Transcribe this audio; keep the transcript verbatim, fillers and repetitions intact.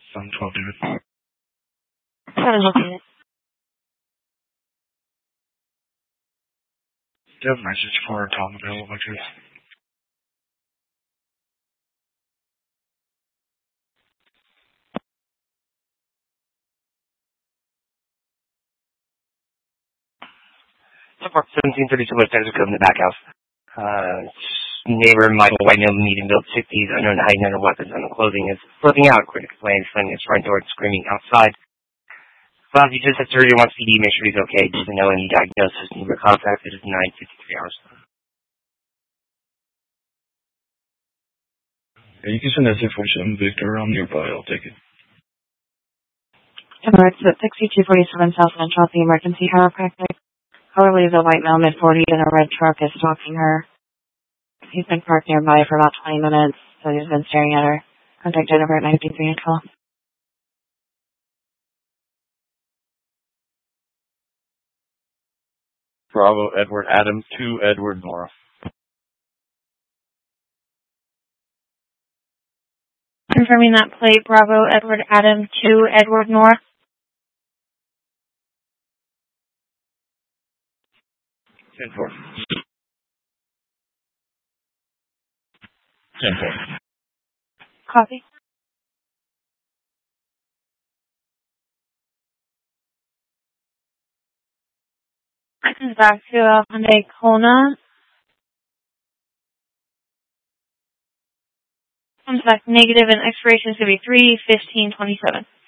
seven twelve, David. seven located. Do you have a message for Tom available by chance? Support seventeen thirty-two West Texas Code in the back house. Uh, neighbor Michael White Middle medium built sixties, unknown height, under weapons on the clothing is flipping out, according to complaints, slamming his front door and screaming outside. Well, if he just had surgery and wants C D, make sure he's okay. Doesn't know any diagnosis. Need to contact. It is nine fifty-three hours. Yeah, you can send that six four seven Victor. I'm nearby. I'll take it. Emirates at sixty-two forty-seven South Central, the emergency chiropractic. Caller believes a white male, mid forties, in a red truck is stalking her. He's been parked nearby for about twenty minutes, so he's been staring at her. Contact Jennifer at nine fifty-three and twelve. Bravo, Edward, Adam, two, Edward, Nora. Confirming that plate, Bravo, Edward, Adam, two, Edward, Nora. ten four. ten four. Copy. Comes back to uh, Hyundai Kona. Comes back negative, and expiration is going to be three fifteen twenty-seven.